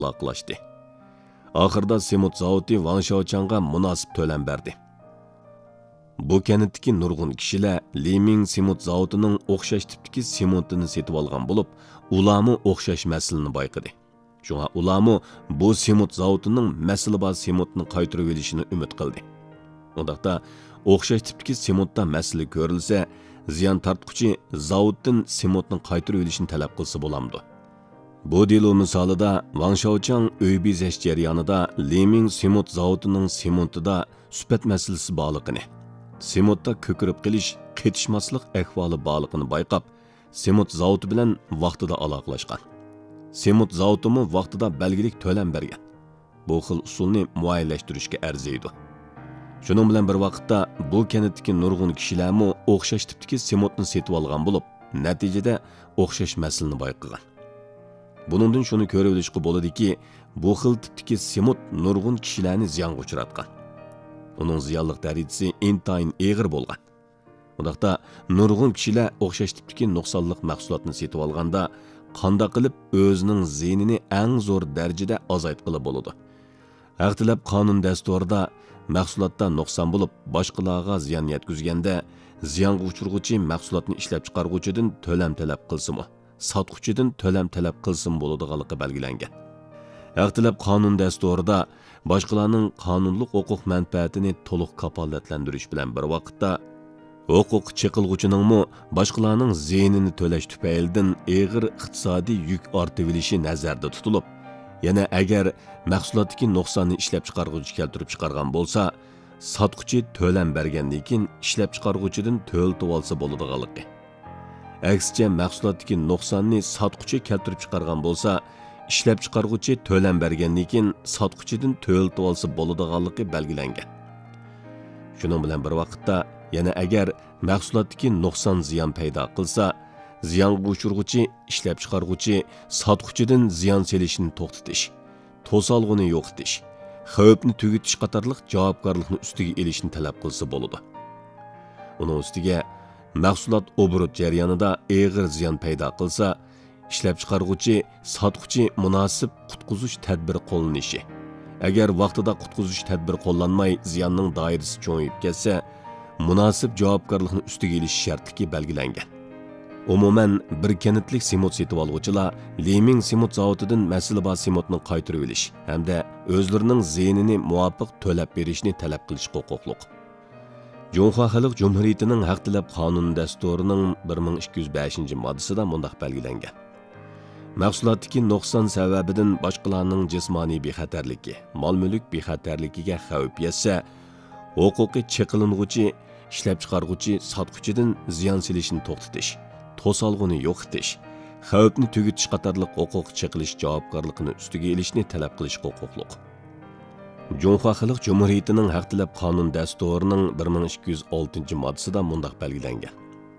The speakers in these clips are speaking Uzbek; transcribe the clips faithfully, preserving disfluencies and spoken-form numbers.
aloqalashdi. Oxirida Semut zavodi Wang Shaochangga munosib to'lam berdi. Bu kenetdeki nurg'un kishilar Liming Semut zavodining o'xshash tipdagi sementini setib olgan bo'lib, ularmi o'xshash masalani bayqadi. Shunga ularmi bu Semut zavodining masala bor sementni qaytarib olishini umid qildi. Undaqda o'xshash tipdagi sementda masala ko'rilsa, ziyon tortquchi zavoddan sementni qaytarib olishni talab qilsa bo'lamdi. Bu delo misolida Wang Shaochang uy bezash jarayonida Liming Semut zavodining sementida sifat masalasi borligini, sementda ko'kirib qilish, qetishmaslik ahvoli borligini bayqab, Semut zavodi bilan vaqtida aloqalashgan. Semut zavodimi vaqtida belgilik to'lam bergan. Bu xil usulni muayyanlashtirishga arziydi. Shuning bilan bir vaqtda bu kenetdagi nurg'un kishilarmi o'xshash tipdagi sementni setib olgan bo'lib, natijada o'xshash masalani bayqagan. Buningdan shuni ko'rib olishga bo'ladiki, bu xil tipdagi semut nurg'un kishilarni ziyonga uchratgan. Uning ziyonlik darajasi intayin og'ir bo'lgan. Undaqda nurg'un kishilar o'xshash tipdagi nuqsonliq mahsulotni setib olganda, qanday qilib o'zining ziynini eng zo'r darajada azaytqili bo'ladi. Haqtilab qonun dasturida mahsulotda nuqson bo'lib, boshqalarga ziyon yetkazganda, ziyonga uchirg'uvchi mahsulotni ishlab chiqaruvchidan to'lam talab qilsinmi, sotuvchidan to'lam talab qilsin bo'ladiganligi belgilangan. Haqtilab qonun dasturida boshqalarning qonunlik huquq manfaatini to'liq kafolatlantirish bilan bir vaqtda huquq cheqilg'uchining boshqalarning ziynini to'lash tufaylidan og'ir iqtisodiy yuk ortib olishi nazarda tutilib, yana agar mahsulotdagi nuqsonni ishlab chiqaruvchi keltirib chiqargan bo'lsa, sotuvchi to'lam bergandan keyin ishlab chiqaruvchidan to'ltib olsa bo'ladiganligi. Aksicha mahsulotdagi nuqsonni sotuvchi keltirib chiqargan bo'lsa, ishlab chiqaruvchi to'lam bergandan keyin sotuvchidan to'ltib olsa bo'ladiganligi belgilangan. Shuning bilan bir vaqtda yana agar mahsulotdagi nuqson ziyon paydo qilsa, ziyonga uchirg'uvchi, ishlab chiqaruvchi sotuvchidan ziyon selishini to'xtatish, to'solg'ini yo'qotish, xavfni tugutish qatorliq javobgarlikni ustiga elishni talab qilsa bo'ladi. Uning ustiga mahsulot obrut jarayonida og'ir ziyon paydo qilsa, ishlab chiqaruvchi, sotuvchi munosib qutqizish tadbiri qo'llanishi. Agar vaqtida qutqizish tadbiri qo'llanmay ziyonning doirasi cho'ngib ketsa, munosib javobgarlikni ustiga elish shartligi belgilangan. Umuman bir kenetlik semut setib oluvchilar Liming Semut zavodidan masala bor sementni qaytarib olish hamda o'zlarining ziynini muvofiq to'lab berishni talab qilish huquqliq. Junxo Xalq Jumhuriyatining haq talab qonun dasturining bir ming ikki yuz beshinchi moddasida mundaq belgilangan. Mahsulotdagi nuqson sababidan boshqalarning jismoniy bexatarligi, mol-mulk bexatarligiga xavf yetsa, huquqiy cheqiling'uchi, ishlab chiqaruvchi sotuvchidan ziyon selishini to'xtatish, to'solg'ini yo'qotish, xavfni tugutish qatorliq huquq cheqilish javobgarligini ustiga elishni talab qilish huquqliq. Junxo Xalq Jumhuriyatining haq talab qonun dasturining bir ming ikki yuz oltinchi moddasida mundaq belgilangan.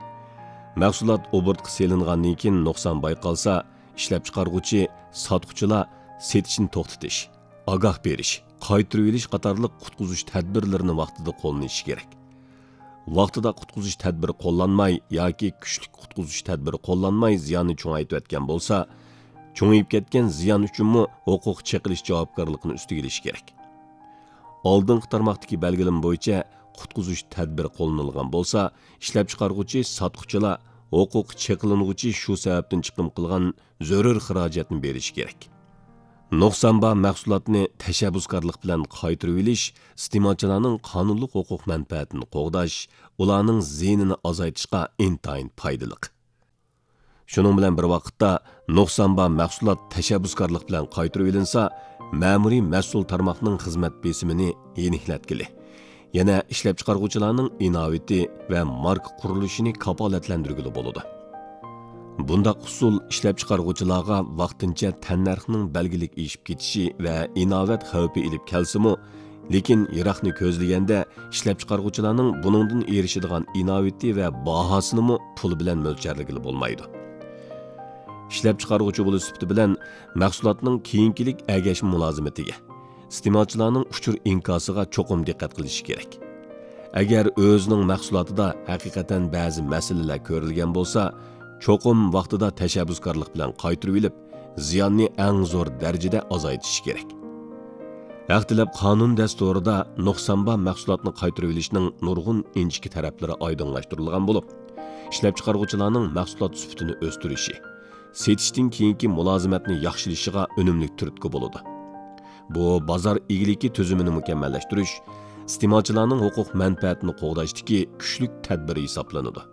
Mahsulot obrutga selingandan keyin nuqson bayqalsa, ishlab chiqaruvchi, sotuvchilar setishni to'xtatish, ogoh berish, qaytarib olish qatorliq qutqizish tadbirlarini vaqtida qo'llanishi kerak. Vaqtida qutqizish tadbiri qo'llanmay yoki kuchli qutqizish tadbiri qo'llanmay ziyonni cho'ngaytib o'tgan bo'lsa, cho'ngayib ketgan ziyon uchunmi huquq cheqilish javobgarligini ustiga olish kerak. Oldingi tarmoqdagi belgilam bo'yicha qutqizish tadbiri qo'llanilgan bo'lsa, ishlab chiqaruvchi, sotuvchilar huquq cheqiling'uchi shu sababdan chiqim qilgan zarur xarajatni berish kerak. Nuqson bor mahsulotni tashabbuskorlik bilan qaytarib olish, iste'molchilarning qonunlik huquq manfaatini qo'g'dash, ularning ziynini azaytishga intayin foydali. Shuning bilan bir vaqtda nuqson bor mahsulot tashabbuskorlik bilan qaytarib olinsa, ma'muriy mas'ul tarmoqning xizmat besimini yeniklatkili. Yana ishlab chiqaruvchilarning innovati va marka qurilishini kafolatlantirgili bo'ladi. Bundaq usul ishlab chiqaruvchilarga vaqtincha tannarxning belgilik eshib ketishi va innovat xavfi ilib kelsimi, lekin yiroqni ko'zlaganda ishlab chiqaruvchilarning buningdan erishadigan innovati va bahosini pul bilan mo'ljalligili bo'lmaydi. Ishlab chiqaruvchi bo'lish sifati bilan mahsulotning keyinkilik agash mulozimatiga, iste'molchilarning uchur inkosiga cho'qim diqqat qilish kerak. Agar o'zining mahsulotida haqiqatan ba'zi masalalar ko'rilgan bo'lsa, cho'qim vaqtida tashabbuskorlik bilan qaytarib olib, ziyonni eng zo'r darajada azaytish kerak. Haq tilab qonun dasturida nuqsonba mahsulotni qaytarib olishning nurg'un inchki taraflari oydinlashtirilgan bo'lib, ishlab chiqaruvchilarning mahsulot sifatini o'stirishi, setishdan keyingi mulozimatni yaxshilashiga unumli turtki bo'ladi. Bu bozor egiligi tuzumini mukammallashtirish, iste'molchilarning huquq manfaatini qo'g'dashdagi kuchli tadbir hisoblanadi.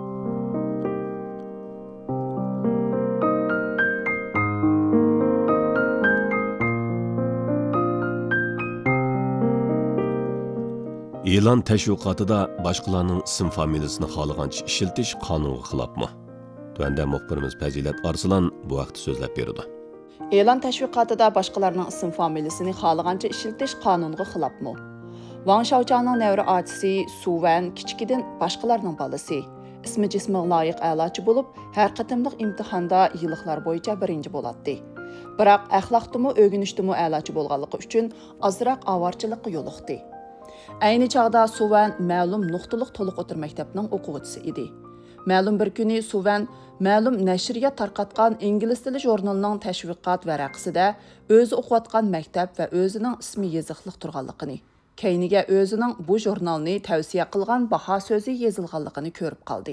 E'lon tashviqotida boshqalarning ism familiyasini xohlagancha ishiltish qonunga xilofmi? Tuanda muxbirimiz Fazilat Arslan bu vaqtda so'zlab berdi. E'lon tashviqotida boshqalarning ism familiyasini xohlagancha ishiltish qonunga xilofmi? Wang Shaochangning nevri otisi Su Wen kichikidan boshqalarning bolasi. Ismi jismi loyiq a'lochi bo'lib, har qatimliq imtihonda yilliklar bo'yicha birinchi bo'ladi. Biroq axloqdimi, o'rganishdimi a'lochi bo'lganligi uchun ozroq avorchilikqa yo'liqdi. Ayni chog'da Su Wen ma'lum nuqtaliq to'liq o'tir maktabining o'quvchisi edi. Ma'lum bir kuni Su Wen ma'lum nashriyat tarqatgan ingliz tili jurnalining tashviqot varaqasida o'zi o'qiyotgan maktab va o'zining ismi yoziqliq turganligini, keyniga o'zining bu jurnalni tavsiya qilgan baho so'zi yozilganligini ko'rib qoldi.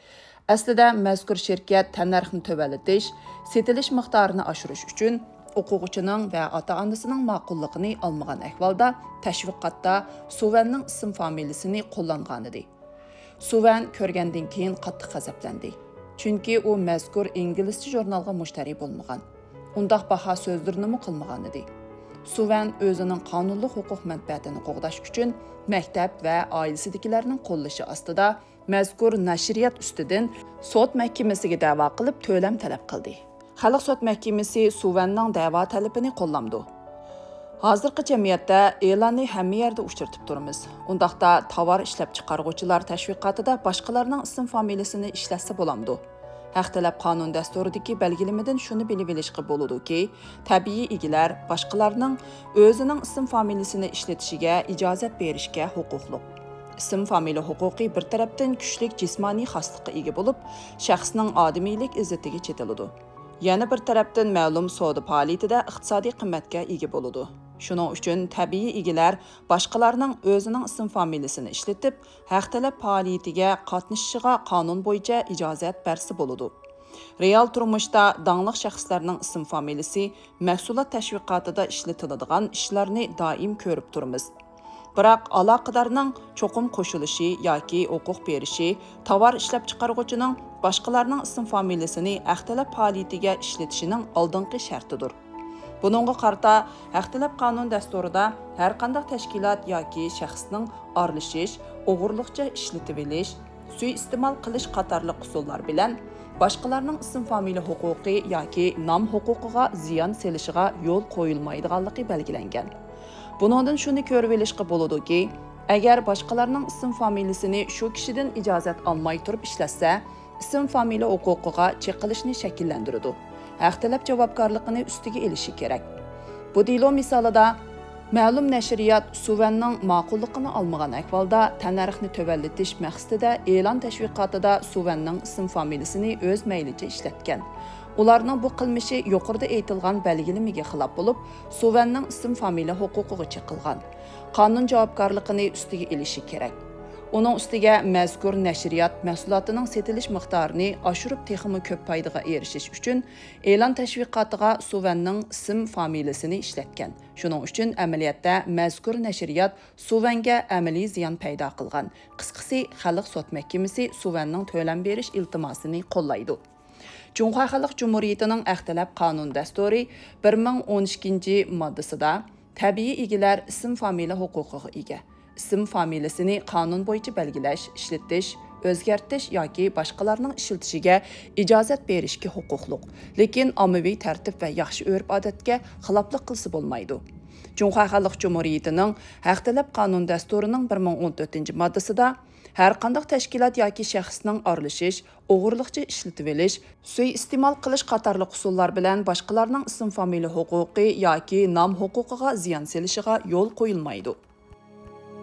Aslida mazkur shirkat tannarxni tövallatish, setilish miqdorini oshirish uchun o'quvchining va ota-onasining ma'qulligini olmagan ahvolda tashviqotda Su Wenning ism familiyasini qo'llangan edi. Su Wen ko'rgandan keyin qattiq g'azablandi. Chunki u mazkur inglizcha jurnalga mushtari bo'lmagan. Undaq baho so'zlarini qilmagan edi. Su Wen o'zining qonunli huquq manfaatini qo'g'dash uchun maktab va oilasidagilarning qo'llashi ostida mazkur nashriyat ustidan sud mahkamasiga da'vo qilib to'lam talab qildi. Xalq sud mahkamasi Su Wenning da'vo talabini qo'llamdi. Hozirgi jamiyatda e'lonni hamma yerda uchirtib turamiz. Undaqda tovar ishlab chiqaruvchilar tashviqotida boshqalarning ism familiyasini ishlatsa bo'lamdi. Haq talab qonun dasturidagi belgilamadan shuni bilib olishga bo'ladi-ki, tabiiy egilar boshqalarning o'zining ism familiyasini ishlatishiga ijozat berishga huquqli. Ism familiya huquqi bir tarafdan kuchli jismoniy xoslikqa ega bo'lib, shaxsning odamiylik izzatiga chetiladi. Yana bir tarafdan ma'lum savdo faoliyatida iqtisodiy qimmatga ega bo'ladi. Shuning uchun tabiiy egilar boshqalarning o'zining ism familiyasini ishlatib, haq talab faoliyatiga qatnashishiga qonun bo'yicha ijozat bersa bo'ladi. Real turmushda dangliq shaxslarning ism familiyasi mahsulot tashviqotida ishlatiladigan ishlarni doim ko'rib turamiz. Biroq aloqadarning cho'qim qo'shilishi yoki huquq berishi tovar ishlab chiqaruvchining boshqalarning ism familiyasini haq talab faoliyatiga ishlatishining oldingi shartidir. Buningga qarta haq talab qonun dasturida har qanday tashkilot yoki shaxsning aralashish, o'g'irlikcha ishlatib olish, suiiste'mol qilish qatorli usullar bilan boshqalarning ism familiya huquqi yoki nom huquqiga ziyon selishiga yo'l qo'yilmaydiganligi belgilangan. Buningdan shuni ko'rib olishga bo'ladi-ki, agar boshqalarning ism familiyasini shu kishidan ijozat olmay turib ishlatsa, ism familiya huquqiga cheqilishni shakllantiradi. Haq talab javobgarligini ustiga olishi kerak. Bu dilo misolida ma'lum nashriyat Su Wenning ma'qulligini olmagan ahvolda tannarxni tövallatish maqsadida e'lon tashviqotida Su Wenning ism familiyasini o'z maylicha ishlatgan. Ularning bu qilmishi yuqorida aytilgan belgilamaga xilof bo'lib, Su Wenning ism familiya huquqiga cheqilgan. Qonun javobgarligini ustiga olishi kerak. Uning ustiga mazkur nashriyat mahsulotining setilish miqdorini oshirib texmi ko'p foydaga erishish uchun e'lon tashviqotiga Su Wenning ism familiyasini ishlatgan. Shuning uchun amaliyotda mazkur nashriyat Su Wenga amaliy ziyon paydo qilgan. Qisqasi, xalq sud mahkamasi Su Wenning to'lam berish iltimosini qo'llaydi. Cumhuriyet Xalq Cumhuriyetining haq talab qonun dasturi bir ming o'n ikkinchi moddasida tabiiy egilar ism familiya huquqiga ega. Ism familiyasini qonun bo'yicha belgilash, ishlatish, o'zgartirish yoki boshqalarning ishlatishiga ijozat berishga huquqli. Lekin ommaviy tartib va yaxshi urf-odatga xiloflik qilsa bo'lmaydi. Cumhuriyet Xalq Cumhuriyetining haq talab qonun dasturining bir ming o'n to'rtinchi moddasida har qanday tashkilot yoki shaxsning aralashish, o'g'irlikcha ishlatib olish, suiiste'mol qilish qatorli usullar bilan boshqalarning ism familiya huquqi yoki nom huquqiga ziyon selishiga yo'l qo'yilmaydi.